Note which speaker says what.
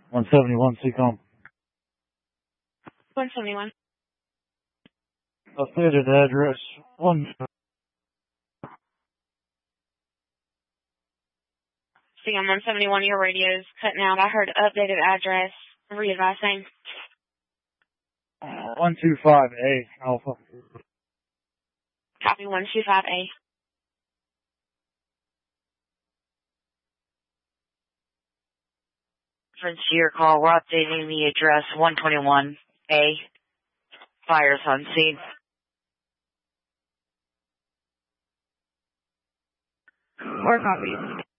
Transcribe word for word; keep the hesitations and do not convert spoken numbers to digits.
Speaker 1: one seventy-one, Seacom.
Speaker 2: one seventy-one.
Speaker 1: Updated address, one.
Speaker 2: Seacom one seventy-one, your radio's cutting out. I heard updated address. Readvising.
Speaker 1: Uh, one two five A, Alpha.
Speaker 2: Copy one two five A.
Speaker 3: Reference to your call, we're updating the address one twenty-one A. Fires on scene.
Speaker 2: Four copies.